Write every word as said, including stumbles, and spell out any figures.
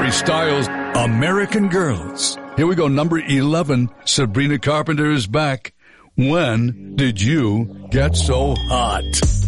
Harry Styles, American Girls. Here we go, number eleven, Sabrina Carpenter is back. When did you get so hot?